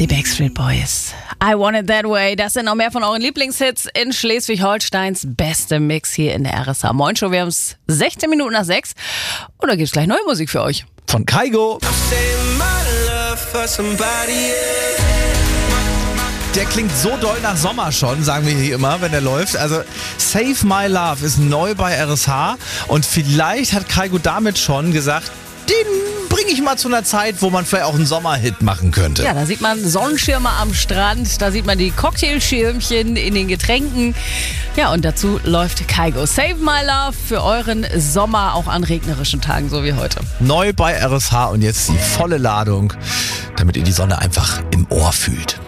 Die Backstreet Boys. I Want It That Way. Das sind noch mehr von euren Lieblingshits in Schleswig-Holsteins beste Mix hier in der RSH Moin Show. Wir haben es 16 Minuten nach 6 und da gibt's gleich neue Musik für euch. Von Kygo. Der klingt so doll nach Sommer schon, sagen wir hier immer, wenn der läuft. Also Save My Love ist neu bei RSH und vielleicht hat Kygo damit schon gesagt, den bringe ich mal zu einer Zeit, wo man vielleicht auch einen Sommerhit machen könnte. Ja, da sieht man Sonnenschirme am Strand, da sieht man die Cocktailschirmchen in den Getränken. Ja, und dazu läuft Kygo. Save My Love für euren Sommer, auch an regnerischen Tagen, so wie heute. Neu bei RSH und jetzt die volle Ladung, damit ihr die Sonne einfach im Ohr fühlt.